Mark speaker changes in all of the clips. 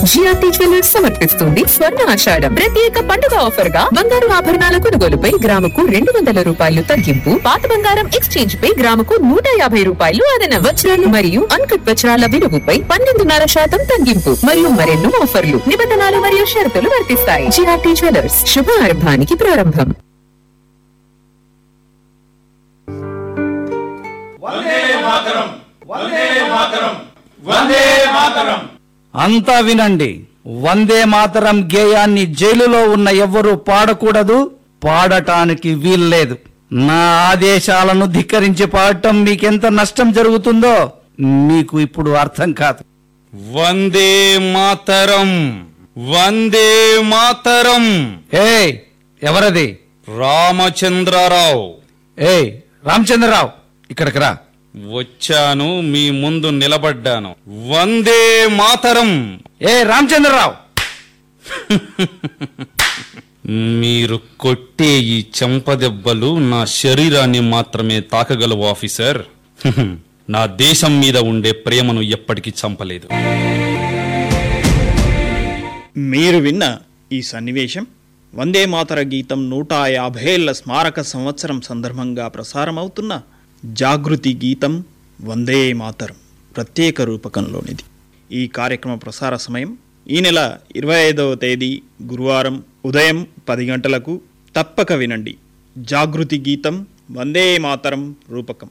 Speaker 1: GRT jewellers సమర్పిస్తుంది స్వర్ణ ఆషాఢం ప్రత్యేక పండుగ ఆఫర్ గా బంగారు ఆభరణాల కొనుగోలుపై గ్రాముకు 200 రూపాయలు తగ్గింపు, పాత బంగారం ఎక్స్చేంజ్ పై గ్రాముకు 150 రూపాయలు అదనం, వజ్రాలు మరియు అన్కట్ వజ్రాల విలువపై 12.5% తగ్గింపు మరియు మరెన్నో ఆఫర్లు. నిబంధనలు మరియు షరతులు వర్తిస్తాయి. జిఆర్టీ జ్యువెలర్స్, శుభారంభానికి ప్రారంభం.
Speaker 2: అంతా వినండి. వందే మాతరం గేయాన్ని జైలులో ఉన్న ఎవ్వరూ పాడకూడదు, పాడటానికి వీల్లేదు. నా ఆదేశాలను ధిక్కరించి పాడటం మీకెంత నష్టం జరుగుతుందో మీకు ఇప్పుడు అర్థం కాదు.
Speaker 3: వందే మాతరం, వందే మాతరం.
Speaker 2: ఎవరది?
Speaker 3: రామచంద్రరావు.
Speaker 2: రామచంద్రరావు, ఇక్కడికి రా.
Speaker 3: వచ్చాను, మీ ముందు నిలబడ్డాను. వందే మాతరం.
Speaker 2: రామచంద్రరావు,
Speaker 3: మీరు కొట్టే ఈ చెంపదెబ్బలు నా శరీరాన్ని మాత్రమే తాకగలవు ఆఫీసర్. నా దేశం మీద ఉండే ప్రేమను ఎప్పటికీ చంపలేదు.
Speaker 4: మీరు విన్న ఈ సన్నివేశం వందే మాతర గీతం 150 ఏళ్ల స్మారక సంవత్సరం సందర్భంగా ప్రసారమవుతున్న జాగృతి గీతం వందే మాతరం ప్రత్యేక రూపకంలోనిది. ఈ కార్యక్రమ ప్రసార సమయం ఈ నెల 25వ తేదీ గురువారం ఉదయం 10 గంటలకు. తప్పక వినండి. జాగృతి గీతం వందే మాతరం రూపకం.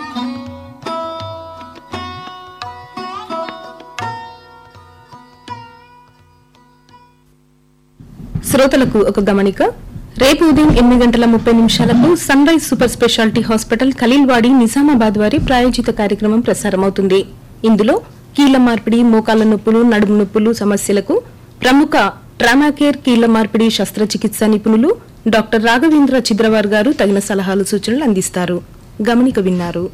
Speaker 5: శ్రోతలకు ఒక గమనిక. రేపు ఉదయం 8:30 sun rise super speciality hospital Khaleelwadi Nizamabad వారి ప్రాయోజిత కార్యక్రమం ప్రసారమవుతుంది. ఇందులో కీళ్ల మార్పిడి, మోకాళ్ల నొప్పులు, నడుము నొప్పులు సమస్యలకు ప్రముఖ ట్రామాకేర్ కీళ్ల మార్పిడి శస్త్రచికిత్స నిపుణులు డాక్టర్ రాఘవేంద్ర చిద్రవార్ గారు తగిన సలహాలు, సూచనలు అందిస్తారు. గమనిక విన్నారు.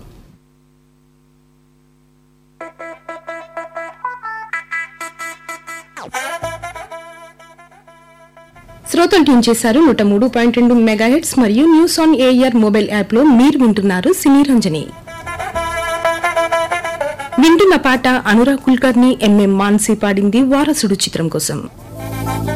Speaker 5: శ్రోతలు ట్యూన్ చేశారు 103.2 మెగాహెట్స్ మరియు news on air mobile app లో మీరు వింటున్నారు సినీ రంజని. వింటున్న పాట అనురాగ్ కుల్కర్ని, ఎంఎం మాన్సీ పాడింది వారసుడు చిత్రం కోసం.